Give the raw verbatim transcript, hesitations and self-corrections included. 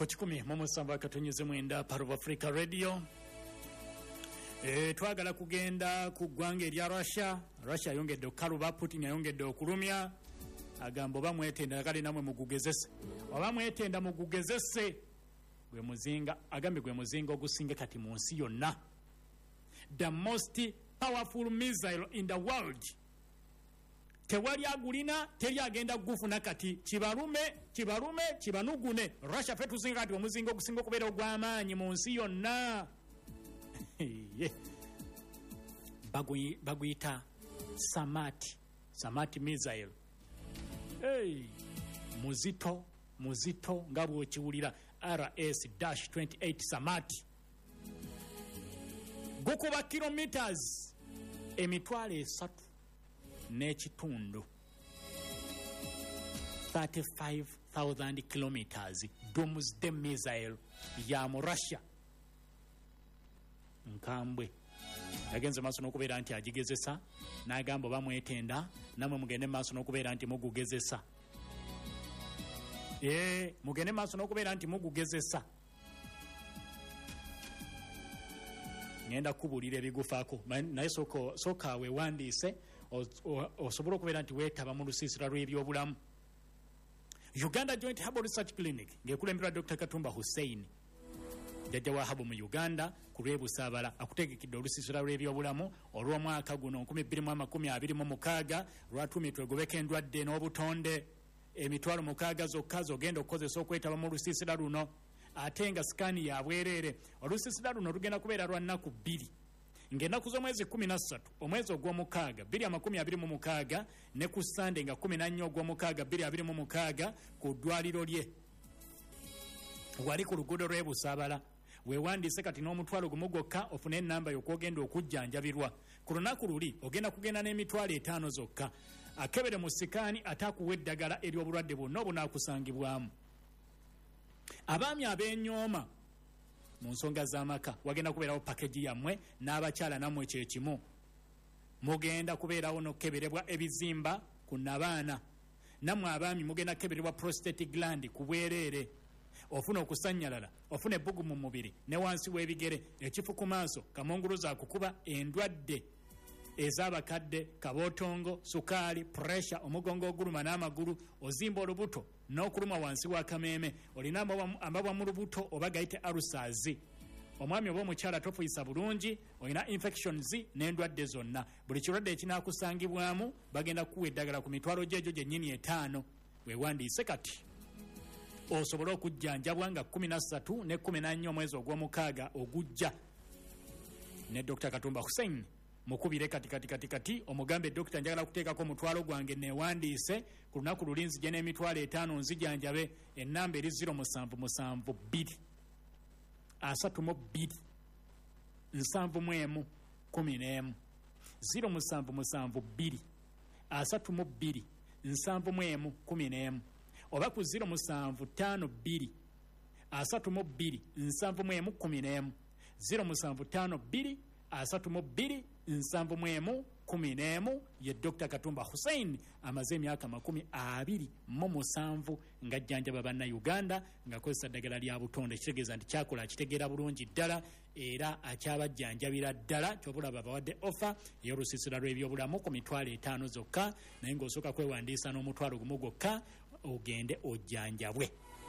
ku kikumi mu musanvu akatonnyeze mwenda Part of Africa Radio. E, twagala kugenda ku ggwanga erya Russia. Russia yongedde okukaluba, Putin yongedde okulumya. Agambo bamwetenda kale namwe mugugezese. Wabamwetenda mugugezese. Gwe muzinga, agambe gwe muzinga ogusinga kati mu nsi yonna. The most powerful missile in the world. Tewali agulina, teri agenda gufuna kati. Kibalume, kibalume, kibanugune. Russia fetu zinga kati omuzinga ogusinga okubeera ogw'amaanyi mu nsi yonna. Bagui, baguyita Samati. Samati missile. Hey, muzito, muzito, nga bw'okiwulira R S twenty-eight Samati. Gukuba kilometers emitwalo esatu n'ekitundu. thirty-five thousand kilometers doomsday missile ya mu Russia. Nkambwe yagenze maaso n'okubeera nti agigezesa, n'agamba bamwetenda, namwe mugende maaso n'okubeera nti mugugezesa. Eh, mugende maaso n'okubeera nti mugugezesa. Ngenda kubulira ebigufaako naye soko soka we wandiise osobola okubeera nti weetaba mu lusiisira lw'ebyobulamu. Uganda Joint Herbal Research Clinic ng'ekulemberwa Doctor Katumba Hussein jajja wa habo mu Uganda ku lw'ebusaabala akutegekidde olusiisira lw'ebyobulamu olw'omwaka guno bbiri mu makumi abiri mu mukaaga lwatumiddwa egobeka endwadde n'obutonde emitwalo mukaaga zokka zogenda okukozesa okwetaba mu lusiisira luno. Ate nga sikaani ya bwereere olusiisira luno lugenda kubeera lwa nnaku bbiri ng'ennaku z'omwezi kumi na ssatu omwezi ogw'omukaaga bbiri amakumi abiri mu mukaaga ne ku Sande nga kumi na nnya ogw'omukaaga bbiri abiri mu mukaaga ku ddwaliro lye wali ku luguudo lw'ebusaabala. Weewandiise kati n'omutwalo gumu gwokka ofune ennamba y'okwogenda okujjanjabirwa. Ku lunaku luli ogenda kugenda n'emitwalo etaano zokka. Akebere mu sikaani ate akuwa eddagala ery'obulwadde bwonna obunaakusangibwamu. Abaami ab'enyooma mu nsonga z'amaka wagenda kubeerawo pakeji yammwe n'abakyala nammwe kye kimu. Mugenda kubeerawo n'okukeberebwa ebizimba ku nabaana. Nammwe abaami mugenda kukeberebwa prostate gland ku bwereere. Ofuna okusannyalala, ofuna ebbugu mu mubiri ne wansi w'ebigere, ekifu ku maaso, kamunguluza akukuba, endwadde ez'abakadde, kabootongo, sukaali, pressure, omugongo oguluma n'amagulu, ozimba olubuto n'okuluma wansi w'akameeme, olina amabwa mu lubuto oba gayite ulcers. Omwami oba omukyala tofuyisa bulungi, olina infections n'endwadde zonna. Buli kirwadde ekinaakusangibwamu bagenda kukuwa eddagala ku mitwalo gy'egyo gyennyini etaano. Weewandiise kati osobola okujjanjabwa nga kumi na ssatu ne kumi na nnya omwezi ogw'omukaaga ogujja ne Doctor Katumba Hussein. Mukubire kati kati kati kati omugambe Doctor njagala kuteekako omutwalo gwange neewandiise ku lunaku luli nzije n'emitwalo etaano nzijanjabe. Ennamba eri zero musanvu musanvu bbiri asatu mu bbiri nsanvu mu emu kumi n'emu zero musanvu musanvu bbiri asatu mu bbiri nsanvu mu emu kumi n'emu oba ku zero musanvu ttaano bbiri asatu mu bbiri nsanvu mu emu kumi n'emu zero musanvu ttaano bbiri asatu mu bbiri nsanvu mu emu kumi n'emu. Ye Doctor Katumba Hussein amaze emyaka makumi abiri mu musanvu ng'ajjanjaba bannayuganda ng'akozesa ddagala lya butonde. Kitegeeza nti kyakola akitegeera bulungi ddala era akyabajjanjabira ddala. Kyobulaba bawadde ofa ey'olusiisira lw'ebyobulamu ku mitwalo etaano zokka naye ng'osooka kwewandiisa n'omutwalo gumu gwokka ogende ojjanjabwe.